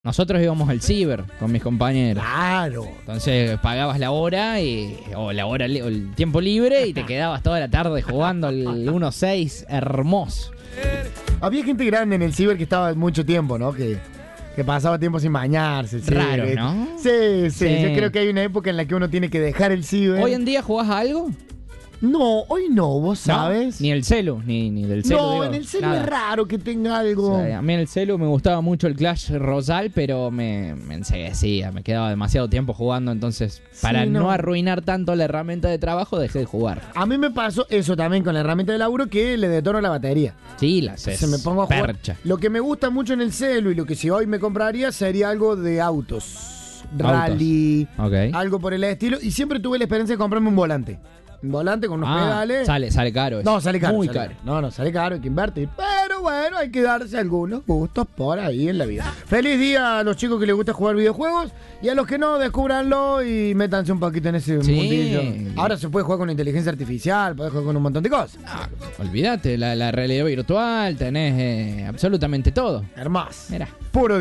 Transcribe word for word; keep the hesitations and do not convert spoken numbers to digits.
nosotros íbamos al ciber con mis compañeros. Claro. Entonces pagabas la hora y, o la hora li- o el tiempo libre y te quedabas toda la tarde jugando el uno seis hermoso. Había gente grande en el ciber que estaba mucho tiempo, ¿no? Que, que pasaba tiempo sin bañarse. Sí, Raro, que- ¿no? Sí, sí, Sí. Yo creo que hay una época en la que uno tiene que dejar el ciber. ¿Hoy en día jugás a algo? No, hoy no, vos sabes. No, ni el celu, ni, ni del celu. No, digo, en el celu nada. es raro que tenga algo. O sea, a mí en el celu me gustaba mucho el Clash Royale, pero me, me enseguecía, me quedaba demasiado tiempo jugando, entonces para Sí, no. no. arruinar tanto la herramienta de trabajo dejé de jugar. A mí me pasó eso también con la herramienta de laburo, que le detono la batería. Sí, la sé. Se me pongo a jugar. Percha. Lo que me gusta mucho en el celu y lo que si hoy me compraría sería algo de autos. Rally, Ok. algo por el estilo. Y siempre tuve la experiencia de comprarme un volante. Un volante con unos Ah, pedales. Sale, sale caro eso. No, sale caro. Muy sale caro. No, no, sale caro, hay que invertir. Pero bueno, hay que darse algunos gustos por ahí en la vida. Feliz día a los chicos que les gusta jugar videojuegos y a los que no, descúbranlo y métanse un poquito en ese Sí. mundillo. Ahora se puede jugar con inteligencia artificial, podés jugar con un montón de cosas. Ah, olvídate, la, la realidad virtual, tenés eh, absolutamente todo. Hermoso. Mirá. Puro